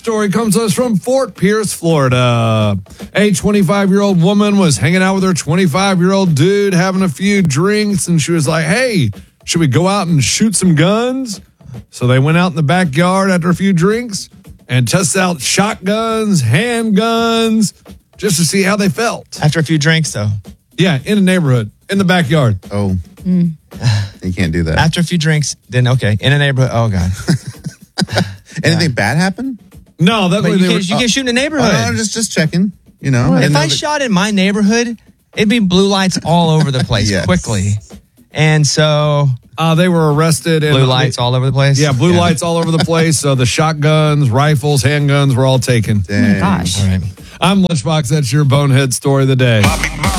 story comes to us from Fort Pierce, Florida. A 25-year-old woman was hanging out with her 25-year-old dude, having a few drinks, and she was like, hey, should we go out and shoot some guns? So they went out in the backyard after a few drinks and tested out shotguns, handguns, just to see how they felt. After a few drinks, though. Yeah, in a neighborhood, in the backyard. Oh, you can't do that. After a few drinks, then okay. In a neighborhood, oh, God. Anything bad happen? No, that's But what you can't shoot in a neighborhood. No, just checking, you know. If I shot in my neighborhood, it'd be blue lights all over the place Yes. quickly. And so... they were arrested. Blue lights all over the place? Yeah, blue lights all over the place. So the shotguns, rifles, handguns were all taken. Dang. Oh my gosh. All right. I'm Lunchbox. That's your bonehead story of the day.